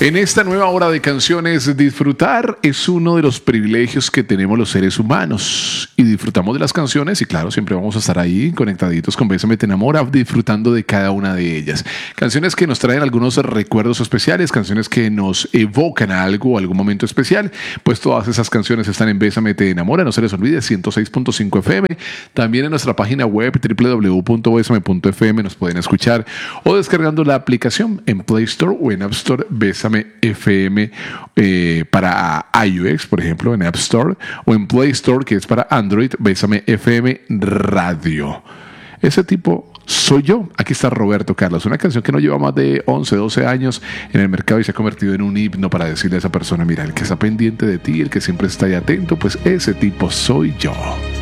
En esta nueva hora de canciones, disfrutar es uno de los privilegios que tenemos los seres humanos. Y disfrutamos de las canciones y claro, siempre vamos a estar ahí conectaditos con Bésame Te Enamora, disfrutando de cada una de ellas. Canciones que nos traen algunos recuerdos especiales, canciones que nos evocan a algo, algún momento especial. Pues todas esas canciones están en Bésame Te Enamora, no se les olvide, 106.5 FM. También en nuestra página web www.besame.fm nos pueden escuchar o descargando la aplicación en Play Store o en App Store, Bésame FM para iOS, por ejemplo, en App Store, o en Play Store, que es para Android, Bésame FM Radio. Ese tipo soy yo. Aquí está Roberto Carlos, una canción que no lleva más de 11, 12 años en el mercado y se ha convertido en un himno para decirle a esa persona, mira, el que está pendiente de ti, el que siempre está ahí atento, pues ese tipo soy yo.